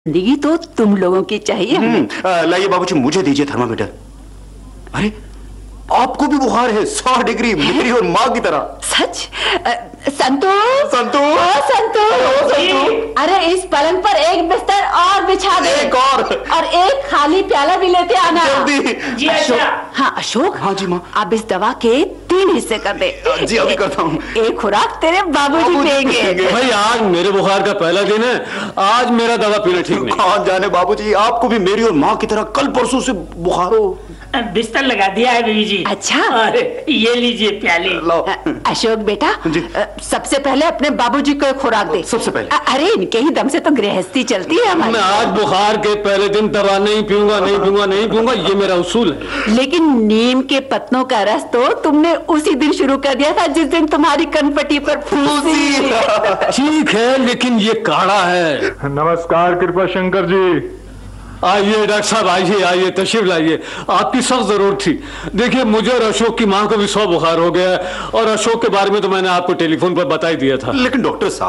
जिंदगी तो तुम लोगों की चाहिए हमें। लाइए बाबूजी, मुझे दीजिए थर्मामीटर। अरे आपको भी बुखार है? 100 डिग्री, मेरी और माँ की तरह। सच? संतू संतू, संतू, अरे इस पलंग पर एक बिस्तर और बिछा दे। एक और एक खाली प्याला भी लेते आना। जल्दी। जी अशोक। हाँ अशोक। हाँ जी माँ। अब इस दवा के 3 हिस्से कर दे। जी अभी करता हूँ। एक खुराक तेरे बाबूजी देंगे। भाई आज मेरे बुखार का पहला दिन है, आज मेरा दवा पीना ठीक नहीं। कौन जाने बाबूजी, आपको भी मेरी और माँ की तरह कल परसों से बुखार हो। बिस्तर लगा दिया है बीवी जी। अच्छा। और ये लीजिए प्याले। अशोक बेटा, सबसे पहले अपने बाबूजी को खुराक दे। सबसे पहले? अरे इनके ही दम से तो गृहस्थी चलती है हमारी। मैं आज बुखार के पहले दिन दवा नहीं पीऊंगा, नहीं पीऊंगा, नहीं पीऊंगा, ये मेरा उसूल है। लेकिन नीम के पत्तों का रस तो तुमने उसी दिन शुरू कर दिया था जिस दिन तुम्हारी कनपटी पर फूंसी। ठीक है, लेकिन ये काढ़ा है। नमस्कार कृपा शंकर जी। आइए डॉक्टर साहब, आइए आइए, तशरीफ लाइए, आपकी सख्त जरूरत थी। देखिए मुझे और अशोक की मां को भी 100 बुखार हो गया है, और अशोक के बारे में तो मैंने आपको टेलीफोन पर बता ही दिया था। लेकिन डॉक्टर साहब